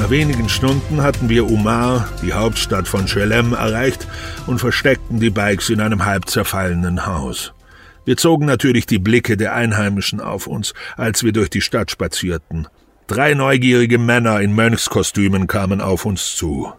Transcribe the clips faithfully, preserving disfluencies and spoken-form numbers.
Nach wenigen Stunden hatten wir Umar, die Hauptstadt von Chelem, erreicht und versteckten die Bikes in einem halb zerfallenen Haus. Wir zogen natürlich die Blicke der Einheimischen auf uns, als wir durch die Stadt spazierten. Drei neugierige Männer in Mönchskostümen kamen auf uns zu.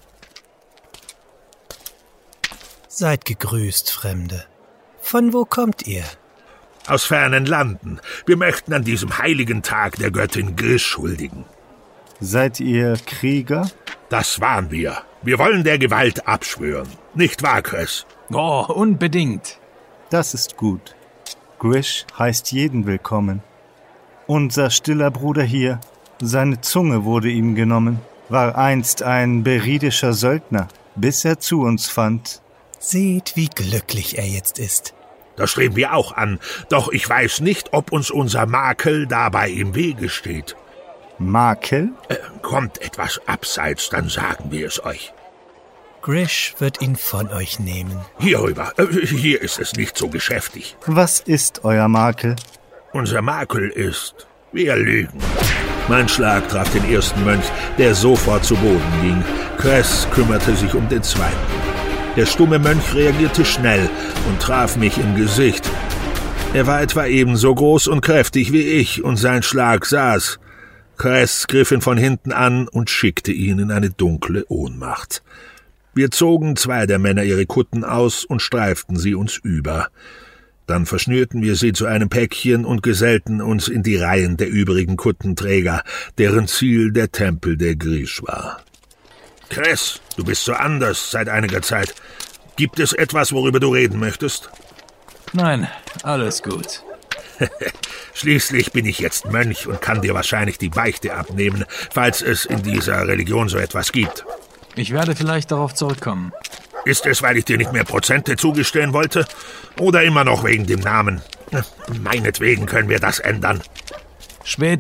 Seid gegrüßt, Fremde. Von wo kommt ihr? Aus fernen Landen. Wir möchten an diesem heiligen Tag der Göttin Grish huldigen. Seid ihr Krieger? Das waren wir. Wir wollen der Gewalt abschwören. Nicht wahr, Cress? Oh, unbedingt. Das ist gut. Grish heißt jeden willkommen. Unser stiller Bruder hier, seine Zunge wurde ihm genommen, war einst ein beridischer Söldner, bis er zu uns fand. Seht, wie glücklich er jetzt ist. Das streben wir auch an, doch ich weiß nicht, ob uns unser Makel dabei im Wege steht. Makel? Äh, kommt etwas abseits, dann sagen wir es euch. Grish wird ihn von euch nehmen. Hierüber, äh, hier ist es nicht so geschäftig. Was ist euer Makel? Unser Makel ist, wir lügen. Mein Schlag traf den ersten Mönch, der sofort zu Boden ging. Cress kümmerte sich um den zweiten. Der stumme Mönch reagierte schnell und traf mich im Gesicht. Er war etwa ebenso groß und kräftig wie ich, und sein Schlag saß. Cress griff ihn von hinten an und schickte ihn in eine dunkle Ohnmacht. Wir zogen zwei der Männer ihre Kutten aus und streiften sie uns über. Dann verschnürten wir sie zu einem Päckchen und gesellten uns in die Reihen der übrigen Kuttenträger, deren Ziel der Tempel der Grish war. Cress, du bist so anders seit einiger Zeit. Gibt es etwas, worüber du reden möchtest? Nein, alles gut. Schließlich bin ich jetzt Mönch und kann dir wahrscheinlich die Beichte abnehmen, falls es in dieser Religion so etwas gibt. Ich werde vielleicht darauf zurückkommen. Ist es, weil ich dir nicht mehr Prozente zugestehen wollte? Oder immer noch wegen dem Namen? Meinetwegen können wir das ändern. Später.